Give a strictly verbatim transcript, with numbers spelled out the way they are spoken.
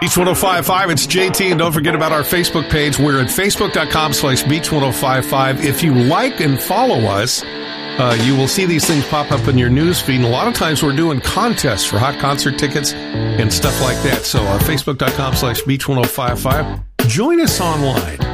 Beach ten fifty-five, it's J T, and don't forget about our Facebook page. We're at facebook.com slash Beach ten fifty-five. If you like and follow us, uh, you will see these things pop up in your news feed. And a lot of times we're doing contests for hot concert tickets and stuff like that. So uh, facebook.com slash Beach ten fifty-five. Join us online.